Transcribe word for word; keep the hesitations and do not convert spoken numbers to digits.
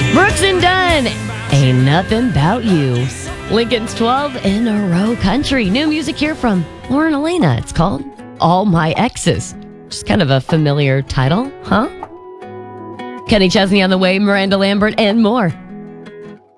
Brooks and Dunn, Ain't Nothing About You. Lincoln's twelve in a row country. New music here from Lauren Elena. It's called All My Exes. Just kind of a familiar title, huh? Kenny Chesney on the way, Miranda Lambert, and more.